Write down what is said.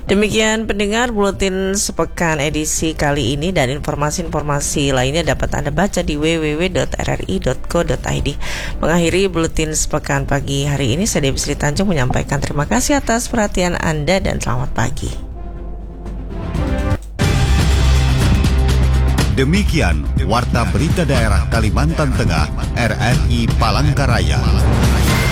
Demikian pendengar buletin sepekan edisi kali ini, dan informasi-informasi lainnya dapat Anda baca di www.rri.co.id. Mengakhiri buletin sepekan pagi hari ini, saya Dewi Sri Tanjung menyampaikan terima kasih atas perhatian Anda dan selamat pagi. Demikian Warta Berita Daerah Kalimantan Tengah, RRI Palangkaraya.